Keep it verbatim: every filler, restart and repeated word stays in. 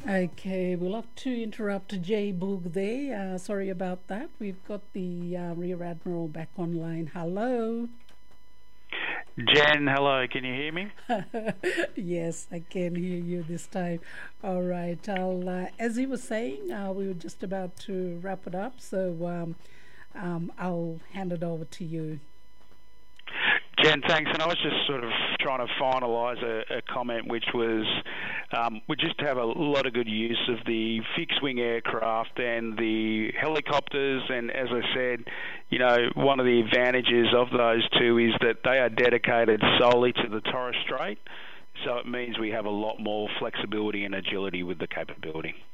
Okay, we'll have to interrupt Jay Boog there. Uh, sorry about that. We've got the uh, Rear Admiral back online. Hello. Jen, hello. Can you hear me? Yes, I can hear you this time. All right. I'll, uh, as he was saying, uh, we were just about to wrap it up, so um, um, I'll hand it over to you. Jen, thanks. And I was just sort of trying to finalise a, a comment, which was um, we just have a lot of good use of the fixed-wing aircraft and the helicopters. And as I said, you know, one of the advantages of those two is that they are dedicated solely to the Torres Strait. So it means we have a lot more flexibility and agility with the capability.